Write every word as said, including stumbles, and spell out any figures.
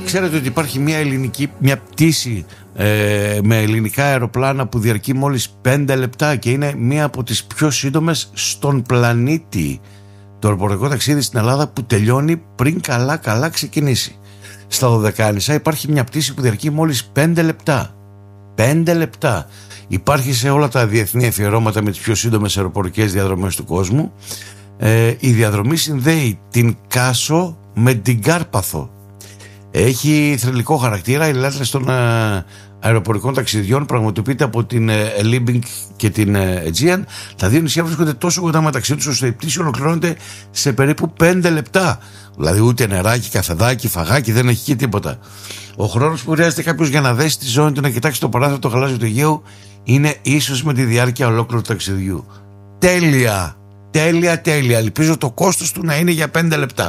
Ξέρετε ότι υπάρχει μια ελληνική, μια πτήση ε, με ελληνικά αεροπλάνα που διαρκεί μόλις πέντε λεπτά και είναι μία από τις πιο σύντομες στον πλανήτη. Το αεροπορικό ταξίδι στην Ελλάδα που τελειώνει πριν καλά καλά ξεκινήσει. Στα Δωδεκάνησα υπάρχει μια πτήση που διαρκεί μόλις πέντε λεπτά. πέντε λεπτά. Υπάρχει σε όλα τα διεθνή αφιερώματα με τις πιο σύντομες αεροπορικές διαδρομές του κόσμου. Ε, η διαδρομή συνδέει την Κάσο με την Κάρπαθο. Έχει θρυλικό χαρακτήρα. Οι λάτρες των ε, αεροπορικών ταξιδιών πραγματοποιείται από την ε, Liebing και την ε, Aegean. Τα δύο νησιά βρίσκονται τόσο κοντά μεταξύ τους ώστε η πτήση ολοκληρώνεται σε περίπου πέντε λεπτά. Δηλαδή ούτε νεράκι, καφεδάκι, φαγάκι, δεν έχει και τίποτα. Ο χρόνος που χρειάζεται κάποιος για να δέσει τη ζώνη του, να κοιτάξει το παράθυρο το γαλάζιο του Αιγαίου, είναι ίσως με τη διάρκεια ολόκληρου του ταξιδιού. Τέλεια! Τέλεια, τέλεια. Ελπίζω το κόστος του να είναι για πέντε λεπτά.